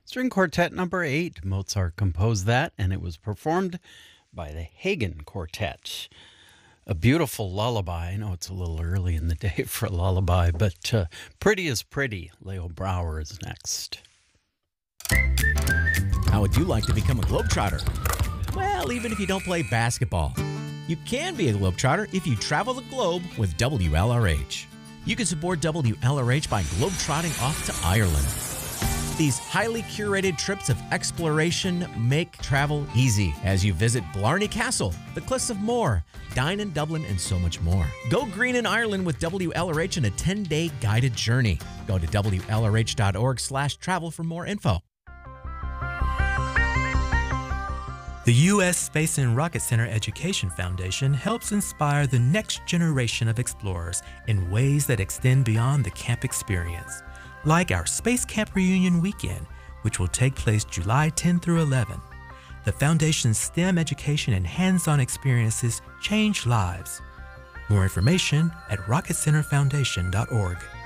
String Quartet number 8. Mozart composed that, and it was performed by the Hagen Quartet. A beautiful lullaby. I know it's a little early in the day for a lullaby, but Pretty is Pretty. Leo Brouwer is next. How would you like to become a Globetrotter? Well, even if you don't play basketball, you can be a Globetrotter if you travel the globe with WLRH. You can support WLRH by globetrotting off to Ireland. These highly curated trips of exploration make travel easy as you visit Blarney Castle, the Cliffs of Moher, dine in Dublin, and so much more. Go green in Ireland with WLRH in a 10-day guided journey. Go to WLRH.org/travel for more info. The U.S. Space and Rocket Center Education Foundation helps inspire the next generation of explorers in ways that extend beyond the camp experience, like our Space Camp Reunion Weekend, which will take place July 10 through 11. The Foundation's STEM education and hands-on experiences change lives. More information at rocketcenterfoundation.org.